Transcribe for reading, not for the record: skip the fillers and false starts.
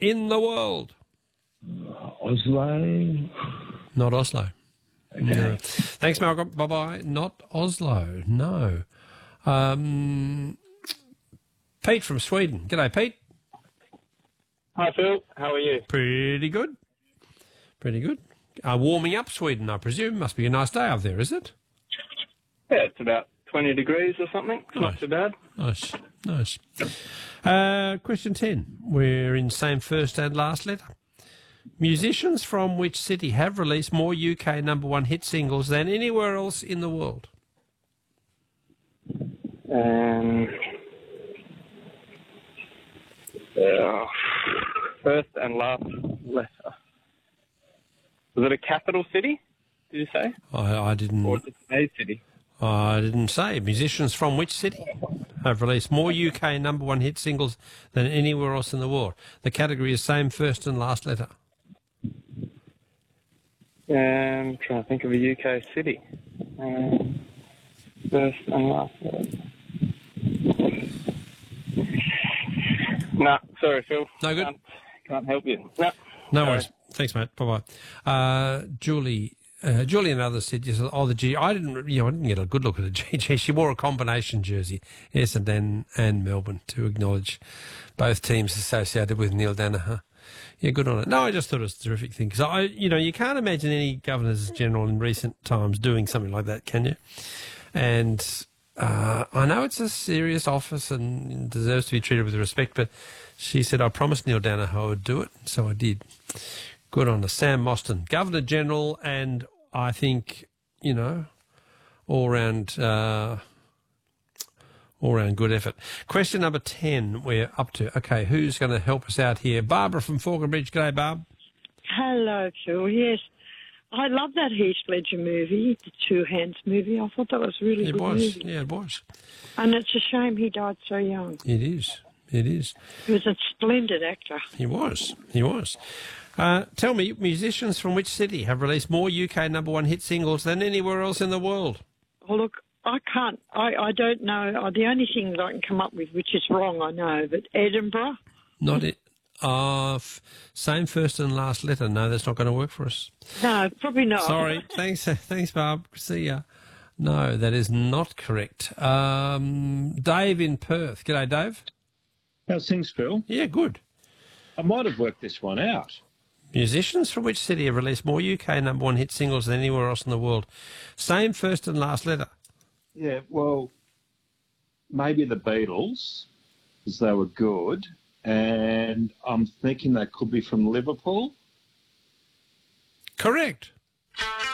in the world? Oslo. Not Oslo. Okay. No. Thanks, Malcolm. Bye-bye. Not Oslo. No. Pete from Sweden. G'day, Pete. Hi, Phil. How are you? Pretty good. Pretty good. Warming up Sweden, I presume. Must be a nice day up there, is it? Yeah, it's about 20 degrees or something. It's not too bad. Nice, nice. Question 10. We're in same first and last letter. Musicians from which city have released more UK number one hit singles than anywhere else in the world? First and last letter. Was it a capital city, did you say? I didn't. Or just a city? I didn't say. Musicians from which city have released more UK number one hit singles than anywhere else in the world? The category is same first and last letter. Trying to think of a UK city. First and last letter. No, sorry, Phil. No good. Can't help you. No worries. Thanks, mate. Bye-bye. Julie and others said, yes, the G. I didn't get a good look at the GG. She wore a combination jersey, Essendon and Melbourne, to acknowledge both teams associated with Neil Danaher. Yeah, good on it. No, I just thought it was a terrific thing because you can't imagine any Governors General in recent times doing something like that, can you? And I know it's a serious office and deserves to be treated with respect, but she said, I promised Neil Danaher I would do it, so I did. Good on her. Sam Mostyn, Governor General, and I think, all round good effort. Question number 10 we're up to. Okay, who's going to help us out here? Barbara from Falconbridge. G'day, Barb. Hello, Phil. Yes. I love that Heath Ledger movie, the Two Hands movie. I thought that was a really good movie. Yeah, it was. And it's a shame he died so young. It is. He was a splendid actor. He was. Tell me, musicians from which city have released more UK number one hit singles than anywhere else in the world? Oh, look, I can't. I don't know. The only thing that I can come up with, which is wrong, I know, but Edinburgh? Not it. Same first and last letter. No, that's not going to work for us. No, probably not. Sorry. Thanks, Barb. See ya. No, that is not correct. Dave in Perth. G'day, Dave. How's things, Phil? Yeah, good. I might have worked this one out. Musicians from which city have released more UK number one hit singles than anywhere else in the world? Same first and last letter. Yeah, well, maybe the Beatles, because they were good, and I'm thinking they could be from Liverpool. Correct.